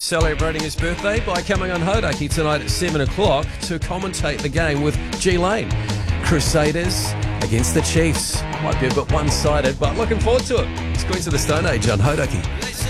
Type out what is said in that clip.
celebrating his birthday by coming on Hodaki tonight at 7 o'clock to commentate the game with G Lane. Crusaders against the Chiefs. Might be a bit one-sided, but looking forward to it. It's Queens of the Stone Age on Hodaki.